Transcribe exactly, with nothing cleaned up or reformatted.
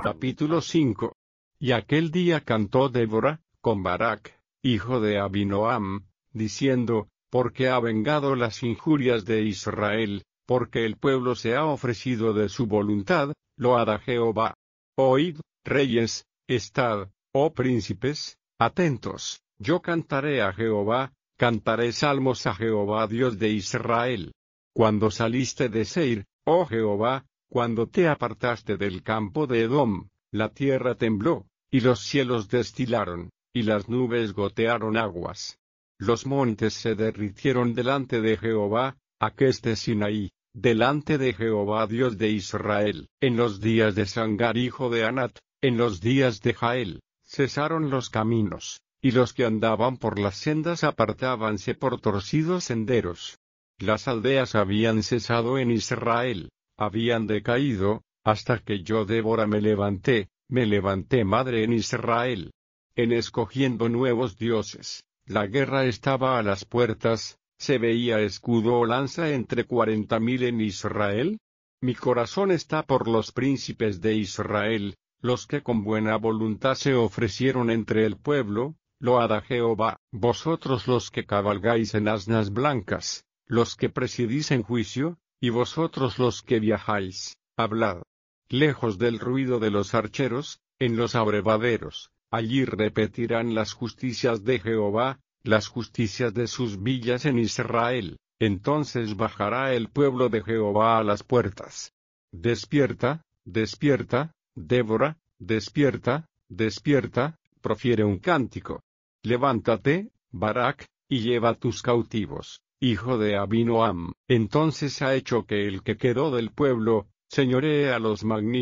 Capítulo cinco. Y aquel día cantó Débora, con Barak, hijo de Abinoam, diciendo, porque ha vengado las injurias de Israel, porque el pueblo se ha ofrecido de su voluntad, lo hará Jehová. Oíd, reyes, estad, oh príncipes, atentos, yo cantaré a Jehová, cantaré salmos a Jehová Dios de Israel. Cuando saliste de Seir, oh Jehová, cuando te apartaste del campo de Edom, la tierra tembló, y los cielos destilaron, y las nubes gotearon aguas. Los montes se derritieron delante de Jehová, aqueste Sinaí, delante de Jehová Dios de Israel. En los días de Sangar hijo de Anat, en los días de Jael, cesaron los caminos, y los que andaban por las sendas apartábanse por torcidos senderos. Las aldeas habían cesado en Israel, habían decaído, hasta que yo Débora me levanté, me levanté madre en Israel. En escogiendo nuevos dioses, la guerra estaba a las puertas, ¿se veía escudo o lanza entre cuarenta mil en Israel? Mi corazón está por los príncipes de Israel, los que con buena voluntad se ofrecieron entre el pueblo, lo hará Jehová. Vosotros los que cabalgáis en asnas blancas, los que presidís en juicio, y vosotros los que viajáis, hablad. Lejos del ruido de los archeros, en los abrevaderos, allí repetirán las justicias de Jehová, las justicias de sus villas en Israel. Entonces bajará el pueblo de Jehová a las puertas. Despierta, despierta, Débora, despierta, despierta, profiere un cántico. Levántate, Barak, y lleva tus cautivos, hijo de Abinoam. Entonces ha hecho que el que quedó del pueblo, señoree a los magníficos.